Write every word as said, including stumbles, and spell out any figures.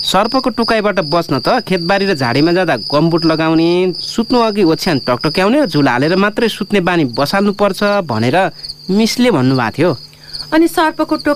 सर्पको टुकाइबाट बच्न त खेतबारी र झाडीमा जाँदा गमबुट लगाउने, सुत्नु अघि ओछ्यान टकटक्याउने, झुला हालेर मात्रै सुत्ने बानी बसाल्नु पर्छ भनेर मिसले भन्नुभएको थियो। अनि सर्पको टोक